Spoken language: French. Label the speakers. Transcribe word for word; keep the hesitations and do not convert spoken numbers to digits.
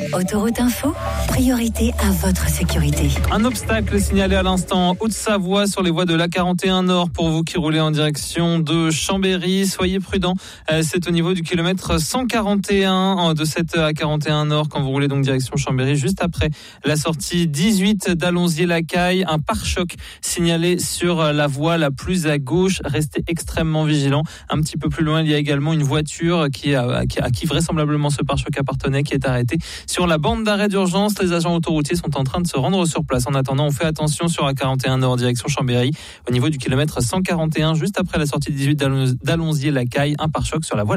Speaker 1: Autoroute Info, priorité à votre sécurité.
Speaker 2: Un obstacle signalé à l'instant en Haute-Savoie sur les voies de l'A quarante et un Nord pour vous qui roulez en direction de Chambéry. Soyez prudents, c'est au niveau du kilomètre cent quarante et un de cette A quarante et un Nord quand vous roulez donc direction Chambéry, juste après la sortie dix-huit d'Allonzier-Lacaille. Un pare-choc signalé sur la voie la plus à gauche. Restez extrêmement vigilants. Un petit peu plus loin, il y a également une voiture qui a, qui, à qui vraisemblablement ce pare-choc appartenait, qui est arrêtée sur la bande d'arrêt d'urgence. Les agents autoroutiers sont en train de se rendre sur place. En attendant, on fait attention sur A quarante et un Nord, direction Chambéry, au niveau du kilomètre cent quarante et un, juste après la sortie dix-huit d'Allonzier-Lacaille. Un pare-choc sur la voie